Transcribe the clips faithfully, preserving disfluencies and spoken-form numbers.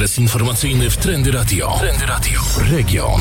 Ekspres informacyjny w Trendy Radio. Trendy Radio. Region.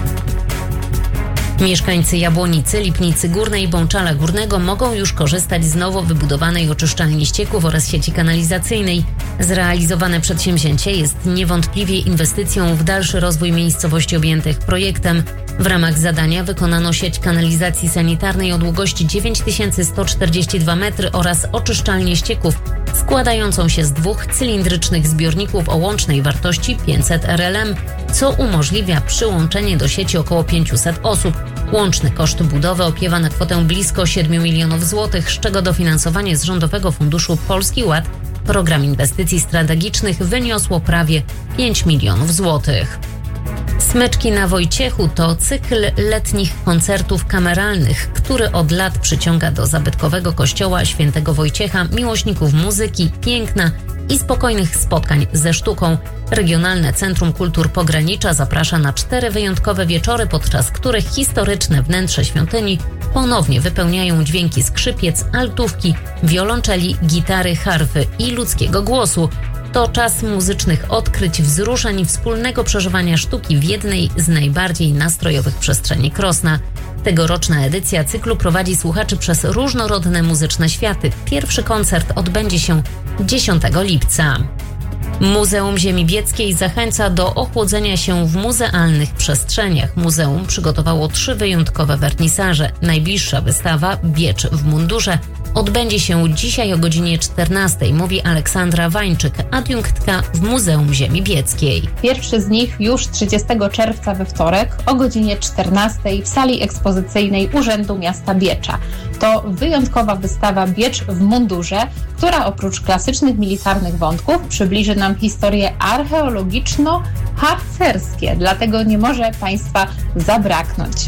Mieszkańcy Jabłonicy, Lipnicy Górnej i Bączala Górnego mogą już korzystać z nowo wybudowanej oczyszczalni ścieków oraz sieci kanalizacyjnej. Zrealizowane przedsięwzięcie jest niewątpliwie inwestycją w dalszy rozwój miejscowości objętych projektem. W ramach zadania wykonano sieć kanalizacji sanitarnej o długości dziewięć tysięcy sto czterdzieści dwa metry oraz oczyszczalnię ścieków składającą się z dwóch cylindrycznych zbiorników o łącznej wartości pięćset R L M, co umożliwia przyłączenie do sieci około pięćset osób. Łączny koszt budowy opiewa na kwotę blisko siedem milionów złotych, z czego dofinansowanie z Rządowego Funduszu Polski Ład, Program Inwestycji Strategicznych, wyniosło prawie pięć milionów złotych. Smyczki na Wojciechu to cykl letnich koncertów kameralnych, który od lat przyciąga do zabytkowego kościoła Świętego Wojciecha miłośników muzyki, piękna i spokojnych spotkań ze sztuką. Regionalne Centrum Kultur Pogranicza zaprasza na cztery wyjątkowe wieczory, podczas których historyczne wnętrze świątyni ponownie wypełniają dźwięki skrzypiec, altówki, wiolonczeli, gitary, harfy i ludzkiego głosu. To czas muzycznych odkryć, wzruszeń i wspólnego przeżywania sztuki w jednej z najbardziej nastrojowych przestrzeni Krosna. Tegoroczna edycja cyklu prowadzi słuchaczy przez różnorodne muzyczne światy. Pierwszy koncert odbędzie się dziesiątego lipca. Muzeum Ziemi Bieckiej zachęca do ochłodzenia się w muzealnych przestrzeniach. Muzeum przygotowało trzy wyjątkowe wernisaże. Najbliższa wystawa Biecz w mundurze odbędzie się dzisiaj o godzinie czternastej, mówi Aleksandra Wańczyk, adiunktka w Muzeum Ziemi Bieckiej. Pierwszy z nich już trzydziestego czerwca we wtorek o godzinie czternastej w sali ekspozycyjnej Urzędu Miasta Biecza. To wyjątkowa wystawa Biecz w mundurze, która oprócz klasycznych militarnych wątków przybliży nam historie archeologiczno-harcerskie, dlatego nie może Państwa zabraknąć.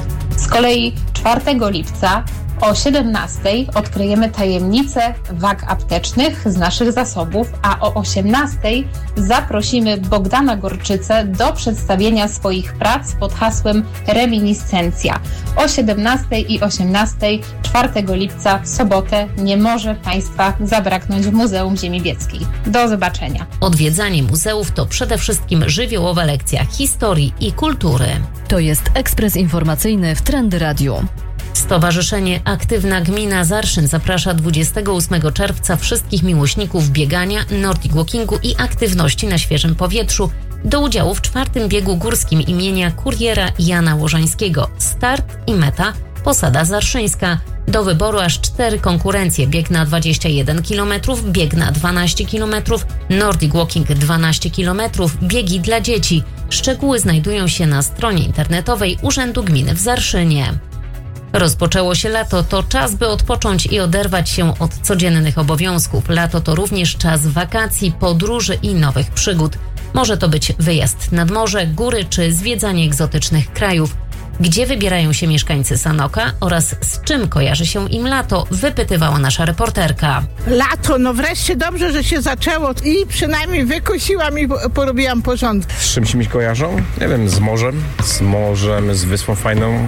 Z kolei czwartego lipca o siedemnastej odkryjemy tajemnicę wag aptecznych z naszych zasobów, a o osiemnastej zaprosimy Bogdana Gorczycę do przedstawienia swoich prac pod hasłem Reminiscencja. O siedemnastej i osiemnastej czwartego lipca w sobotę nie może Państwa zabraknąć w Muzeum Ziemi Bieckiej. Do zobaczenia. Odwiedzanie muzeów to przede wszystkim żywiołowa lekcja historii i kultury. To jest ekspres informacyjny w Trendy Radio. Stowarzyszenie Aktywna Gmina Zarszyn zaprasza dwudziestego ósmego czerwca wszystkich miłośników biegania, nordic walkingu i aktywności na świeżym powietrzu do udziału w czwartym biegu górskim imienia kuriera Jana Łożańskiego. Start i meta Posada Zarszyńska. Do wyboru aż cztery konkurencje: bieg na dwadzieścia jeden kilometrów, bieg na dwanaście kilometrów, nordic walking dwanaście kilometrów, biegi dla dzieci. Szczegóły znajdują się na stronie internetowej Urzędu Gminy w Zarszynie. Rozpoczęło się lato, to czas, by odpocząć i oderwać się od codziennych obowiązków. Lato to również czas wakacji, podróży i nowych przygód. Może to być wyjazd nad morze, góry czy zwiedzanie egzotycznych krajów. Gdzie wybierają się mieszkańcy Sanoka oraz z czym kojarzy się im lato, wypytywała nasza reporterka. Lato, no wreszcie dobrze, że się zaczęło i przynajmniej wykosiłam i porobiłam porządek. Z czym się mi kojarzą? Nie wiem, z morzem, z morzem, z wyspą fajną,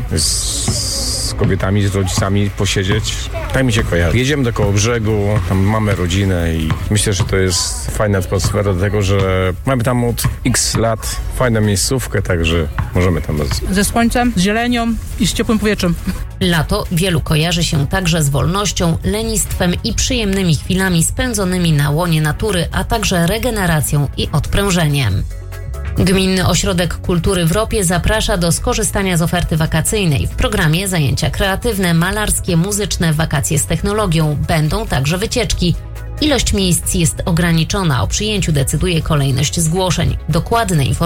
z z kobietami, z rodzicami posiedzieć. Tak mi się kojarzy. Jedziemy do koło brzegu, tam mamy rodzinę i myślę, że to jest fajna atmosfera do tego, że mamy tam od x lat fajną miejscówkę, także możemy tam... Ze słońcem, z zielenią i z ciepłym powietrzem. Lato wielu kojarzy się także z wolnością, lenistwem i przyjemnymi chwilami spędzonymi na łonie natury, a także regeneracją i odprężeniem. Gminny Ośrodek Kultury w Ropie zaprasza do skorzystania z oferty wakacyjnej. W programie zajęcia kreatywne, malarskie, muzyczne, wakacje z technologią. Będą także wycieczki. Ilość miejsc jest ograniczona. O przyjęciu decyduje kolejność zgłoszeń. Dokładne informacje